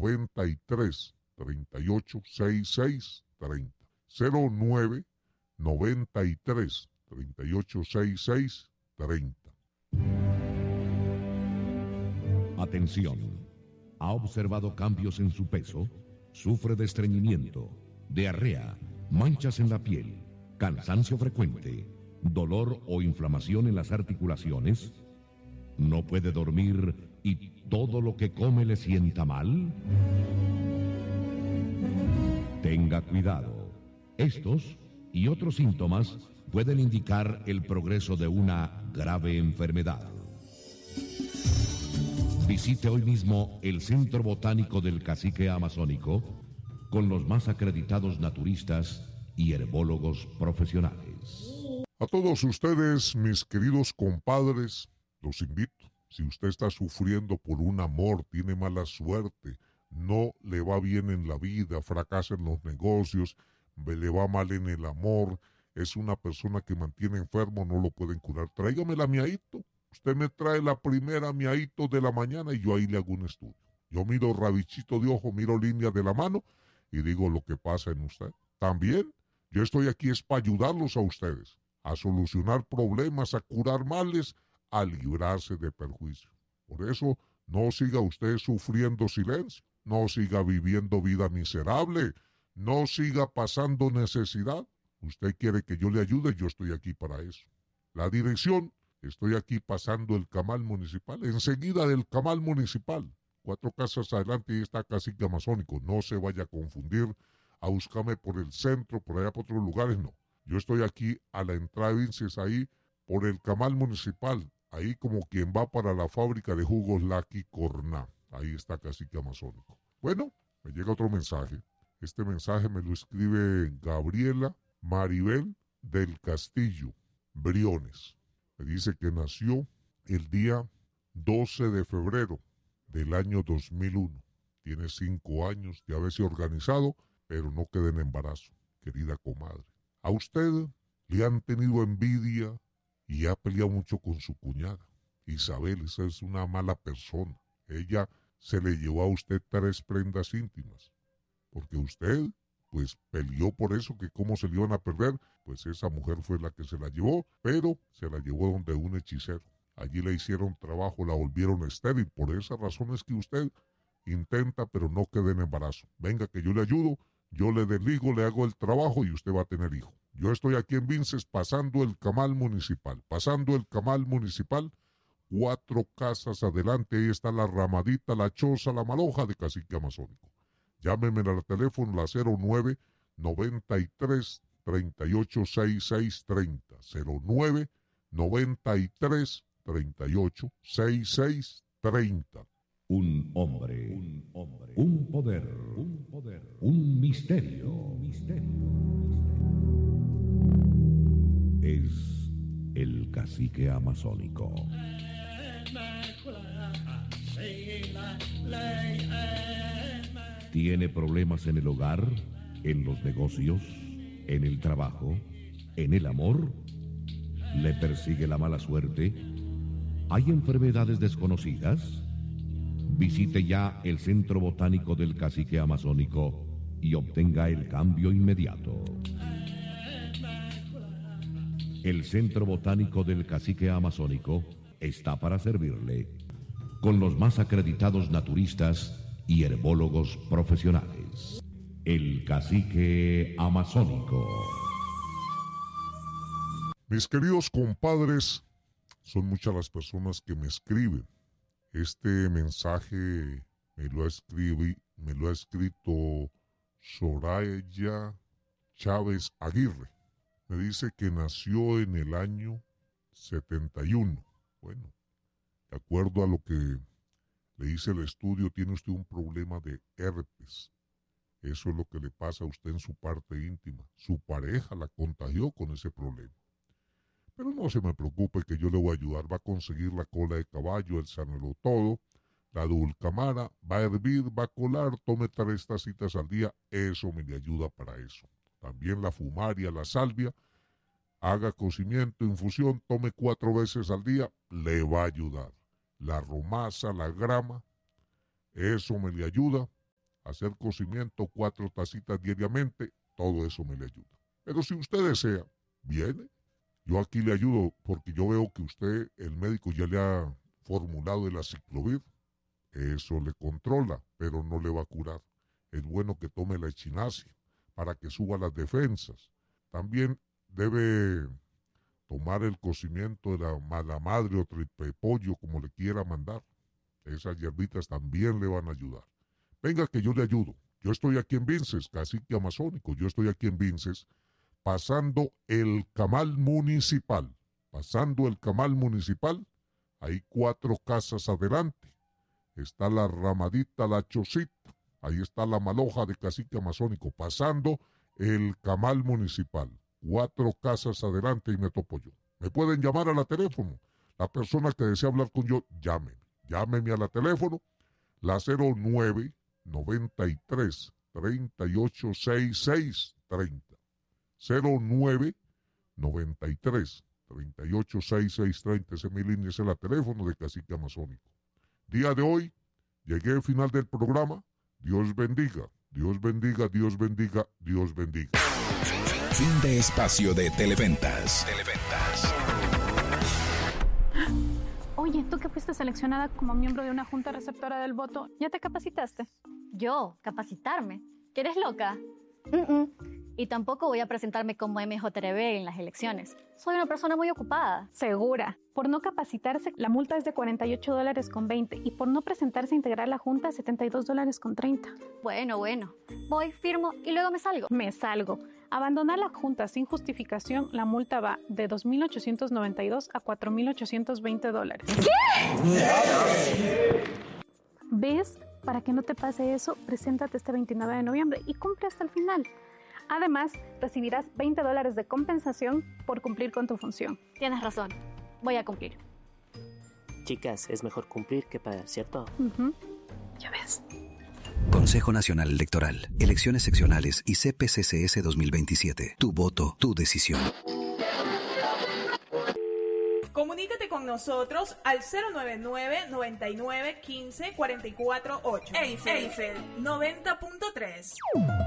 93 38 66 30. 09 93 38 66 30. Atención. ¿Ha observado cambios en su peso? ¿Sufre de estreñimiento, diarrea, manchas en la piel, cansancio frecuente, dolor o inflamación en las articulaciones? ¿No puede dormir y todo lo que come le sienta mal? Tenga cuidado. Estos y otros síntomas pueden indicar el progreso de una grave enfermedad. Visite hoy mismo el Centro Botánico del Cacique Amazónico con los más acreditados naturistas y herbólogos profesionales. A todos ustedes, mis queridos compadres, los invito. Si usted está sufriendo por un amor, tiene mala suerte, no le va bien en la vida, fracasa en los negocios, le va mal en el amor, es una persona que mantiene enfermo, no lo pueden curar, tráigame la miadito. Usted me trae la primera miadito de la mañana y yo ahí le hago un estudio. Yo miro rabichito de ojo, miro línea de la mano y digo lo que pasa en usted. También, yo estoy aquí es para ayudarlos a ustedes, a solucionar problemas, a curar males, a librarse de perjuicio. Por eso, no siga usted sufriendo silencio, no siga viviendo vida miserable, no siga pasando necesidad. Usted quiere que yo le ayude, yo estoy aquí para eso. La dirección, estoy aquí pasando el Camal Municipal, enseguida del Camal Municipal. 4 casas adelante y está Cacique Amazónico. No se vaya a confundir, a buscarme por el centro, por allá por otros lugares, no. Yo estoy aquí a la entrada de Vinces, ahí por el Camal Municipal, ahí como quien va para la fábrica de jugos Lucky Corná. Ahí está Cacique Amazónico. Bueno, me llega otro mensaje. Este mensaje me lo escribe Gabriela Maribel del Castillo Briones. Me dice que nació el día 12 de febrero del año 2001. Tiene 5 años de haberse organizado, pero no queda en embarazo, querida comadre. A usted le han tenido envidia y ha peleado mucho con su cuñada. Isabel, esa es una mala persona. Ella se le llevó a usted 3 prendas íntimas. Porque usted, pues, peleó por eso, que cómo se le iban a perder. Pues esa mujer fue la que se la llevó, pero se la llevó donde un hechicero. Allí le hicieron trabajo, la volvieron estéril. Por esa razón es que usted intenta, pero no quede en embarazo. Venga que yo le ayudo, yo le desligo, le hago el trabajo y usted va a tener hijo. Yo estoy aquí en Vinces pasando el Camal Municipal. 4 casas adelante, ahí está la ramadita, la choza, la maloja de Cacique Amazónico. Llámeme al teléfono la 09 93 38 66 30. 09 93 38 66 30. Un hombre, un poder, un misterio. Es el Cacique Amazónico. ¿Tiene problemas en el hogar, en los negocios, en el trabajo, en el amor? ¿Le persigue la mala suerte? ¿Hay enfermedades desconocidas? Visite ya el Centro Botánico del Cacique Amazónico y obtenga el cambio inmediato. El Centro Botánico del Cacique Amazónico está para servirle, con los más acreditados naturistas y herbólogos profesionales. El Cacique Amazónico. Mis queridos compadres, son muchas las personas que me escriben. Este mensaje me lo ha escrito Soraya Chávez Aguirre. Me dice que nació en el año 71. Bueno, de acuerdo a lo que le hice el estudio, tiene usted un problema de herpes. Eso es lo que le pasa a usted en su parte íntima. Su pareja la contagió con ese problema. Pero no se me preocupe que yo le voy a ayudar. Va a conseguir la cola de caballo, el sanelo todo, la dulcamara, va a hervir, va a colar, tome 3 tacitas al día. Eso me le ayuda para eso. También la fumaria, la salvia, haga cocimiento, infusión, tome 4 veces al día, le va a ayudar. La romasa, la grama, eso me le ayuda hacer cocimiento 4 tacitas diariamente, todo eso me le ayuda. Pero si usted desea, viene. Yo aquí le ayudo porque yo veo que usted, el médico ya le ha formulado el aciclovir. Eso le controla, pero no le va a curar. Es bueno que tome la echinacea para que suba las defensas. También debe tomar el cocimiento de la mala madre o tripepollo, como le quiera mandar. Esas hierbitas también le van a ayudar. Venga que yo le ayudo. Yo estoy aquí en Vinces, cacique amazónico. Yo estoy aquí en Vinces, pasando el camal municipal. Pasando el camal municipal, hay 4 casas adelante. Está la Ramadita, la Chocita. Ahí está la Maloja de cacique amazónico. Pasando el camal municipal. 4 casas adelante y me topo yo. Me pueden llamar a la teléfono. La persona que desea hablar con yo, llámeme. Llámeme a la teléfono, la 09 93 38 66 30. 09 93 38 66 30. Ese es mi línea, ese es el teléfono de cacique amazónico. Día de hoy, llegué al final del programa. Dios bendiga, Dios bendiga, Dios bendiga, Dios bendiga. Fin de espacio de Televentas. Oye, tú que fuiste seleccionada como miembro de una junta receptora del voto, ¿ya te capacitaste? ¿Yo? ¿Capacitarme? ¿Que eres loca? Y tampoco voy a presentarme como MJRB en las elecciones. Soy una persona muy ocupada. Segura. Por no capacitarse, la multa es de $48.20 y por no presentarse a integrar la junta, $72.30. Bueno. Voy, firmo y luego me salgo. Me salgo. Abandonar la junta sin justificación, la multa va de $2.892 a $4.820. ¿Qué? ¿Ves? Para que no te pase eso, preséntate este 29 de noviembre y cumple hasta el final. Además, recibirás $20 de compensación por cumplir con tu función. Tienes razón. Voy a cumplir. Chicas, es mejor cumplir que pagar, ¿cierto? Ya ves. Consejo Nacional Electoral, Elecciones Seccionales y CPCCS 2027. Tu voto, tu decisión. Comunícate con nosotros al 099-99-15-448. Eiffel 90.3.